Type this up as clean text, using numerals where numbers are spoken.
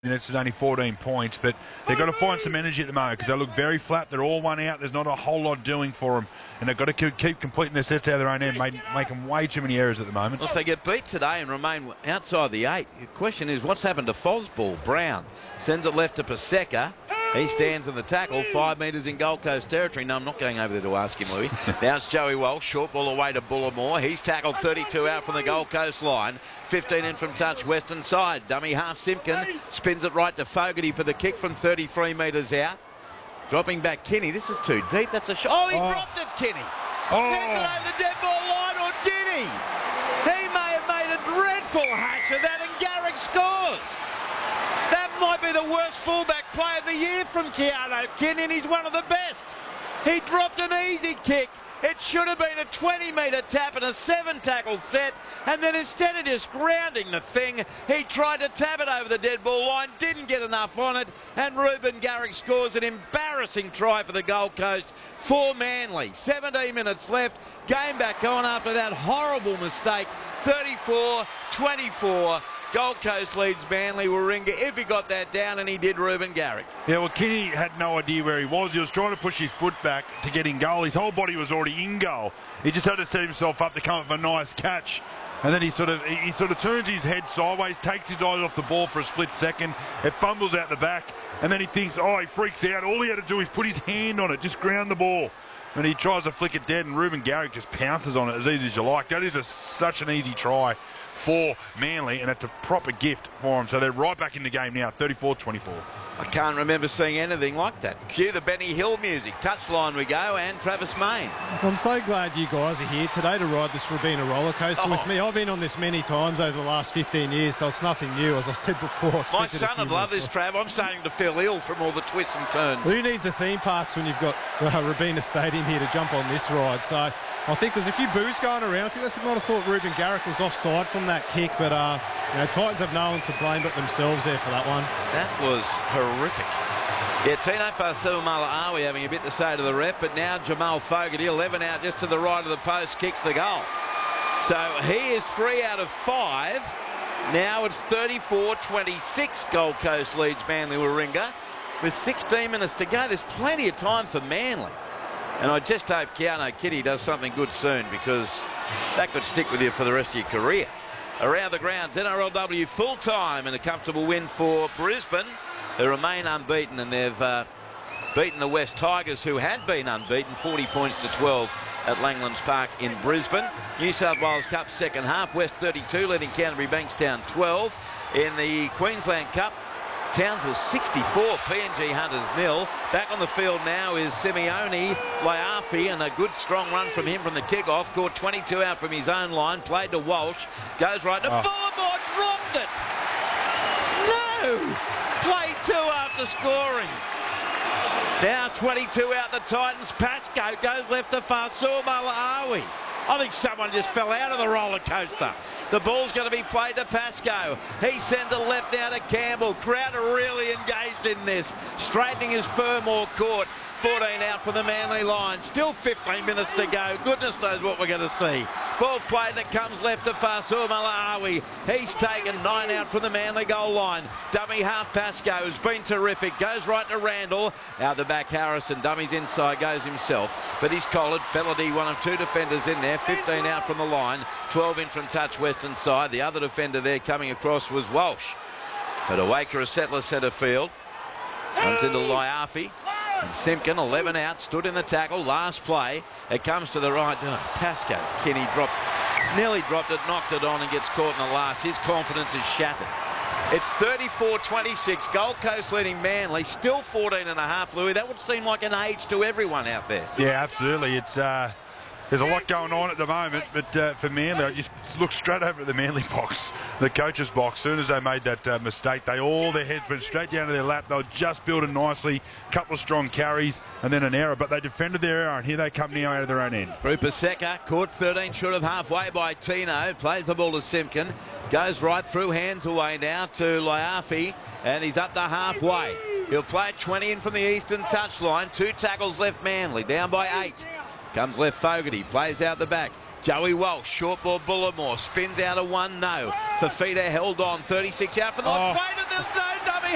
It's only 14 points, but they've got to find some energy at the moment because they look very flat. They're all one out. There's not a whole lot doing for them, and they've got to keep completing their sets out of their own end, making way too many errors at the moment. Well, if they get beat today and remain outside the 8, the question is what's happened to Fosball? Brown sends it left to Paseka. He stands in the tackle, 5 metres in Gold Coast territory. No, I'm not going over there to ask him, Louis. Now it's Joey Walsh, short ball away to Bullimore. He's tackled 32 out from the Gold Coast line. 15 in from touch, western side. Dummy half Simpkin spins it right to Fogarty for the kick from 33 metres out. Dropping back Kinney. This is too deep. That's a shot. Oh, he dropped it, Kinney. Sent it over the dead ball line, or did he? He may have made a dreadful hash of that, and Garrick scores. That might be the worst fullback play of the year from Keano Kinney, and he's one of the best. He dropped an easy kick. It should have been a 20-metre tap and a 7-tackle set, and then instead of just grounding the thing, he tried to tap it over the dead ball line, didn't get enough on it, and Ruben Garrick scores an embarrassing try for the Gold Coast for Manly. 17 minutes left, game back on after that horrible mistake, 34-24. Gold Coast leads Manly. Warringah, if he got that down, and he did, Ruben Garrick. Yeah, well, Kinney had no idea where he was. He was trying to push his foot back to get in goal. His whole body was already in goal. He just had to set himself up to come up with a nice catch. And then he sort of turns his head sideways, takes his eyes off the ball for a split second. It fumbles out the back. And then he thinks, oh, he freaks out. All he had to do is put his hand on it, just ground the ball. And he tries to flick it dead, and Ruben Garrick just pounces on it as easy as you like. That is such an easy try for Manly, and it's a proper gift for them. So they're right back in the game now, 34-24. I can't remember seeing anything like that. Cue the Benny Hill music. Touchline we go, and Travis Main. I'm so glad you guys are here today to ride this Robina roller coaster with me. I've been on this many times over the last 15 years, so it's nothing new, as I said before. My son would love this, Trav. I'm starting to feel ill from all the twists and turns. Who needs a theme parks when you've got Robina Stadium here to jump on this ride? So I think there's a few boos going around. I think they might have thought Ruben Garrick was offside from that kick, but Titans have no one to blame but themselves there for that one. That was horrific. Yeah, Tino Fa'asuamaleaui having a bit to say to the rep, but now Jamal Fogarty, 11 out just to the right of the post, kicks the goal. So he is 3 out of 5. Now it's 34-26. Gold Coast leads Manly Warringah with 16 minutes to go. There's plenty of time for Manly. And I just hope Keano Kinney does something good soon, because that could stick with you for the rest of your career. Around the grounds, NRLW full-time, and a comfortable win for Brisbane, who remain unbeaten, and they've beaten the West Tigers, who had been unbeaten, 40 points to 12 at Langlands Park in Brisbane. New South Wales Cup second half, West 32 leading Canterbury Bankstown 12. In the Queensland Cup, Townsville 64, PNG Hunters 0. Back on the field now is Simeone Laiafi, and a good strong run from him from the kickoff. Caught 22 out from his own line, played to Walsh, goes right to Bullimore, dropped it. No! Play 2 after scoring. Now 22 out the Titans. Pascoe goes left to Fa'asuamaleaui. I think someone just fell out of the roller coaster. The ball's going to be played to Pascoe. He sends it left now to Campbell. Crowder really engaged in this. Straightening his Fermor court. 14 out from the Manly line. Still 15 minutes to go. Goodness knows what we're going to see. Ball play that comes left to Fa'asuamaleaui. He's taken 9 out from the Manly goal line. Dummy half Pascoe has been terrific. Goes right to Randall. Out the back Harrison. Dummy's inside, goes himself. But he's collared. Felady, one of 2 defenders in there. 15 out from the line. 12 in from touch western side. The other defender there coming across was Walsh. But Awaker, a settler centre field. Comes into Laiafi. And Simpkin, 11 out, stood in the tackle, last play. It comes to the right. Pascoe, Kinney nearly dropped it, knocked it on, and gets caught in the last. His confidence is shattered. It's 34-26. Gold Coast leading Manly, still 14 and a half, Louis. That would seem like an age to everyone out there. Yeah, absolutely. It's there's a lot going on at the moment, but for Manly, I just looked straight over at the Manly box, the coach's box. As soon as they made that mistake, all their heads went straight down to their lap. They were just building nicely, couple of strong carries, and then an error. But they defended their error, and here they come now out of their own end. Paseka, caught 13 short of halfway by Tino. Plays the ball to Simpkin. Goes right through, hands away now to Laiafi, and he's up to halfway. He'll play it 20 in from the eastern touchline. 2 tackles left Manly, down by 8. Comes left Fogarty, plays out the back. Joey Walsh, short ball Bullimore, spins out of 1, no. Fafita held on, 36 out for the play to the